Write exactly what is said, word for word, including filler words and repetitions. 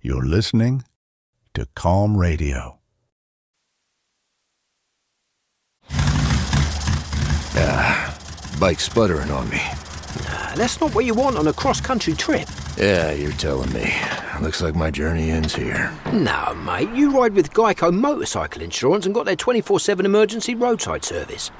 You're listening to Calm Radio. Ah, bike's sputtering on me. Nah, that's not what you want on a cross-country trip. Yeah, you're telling me. Looks like my journey ends here. No, mate, you ride with Geico Motorcycle Insurance and got their twenty-four seven emergency roadside service.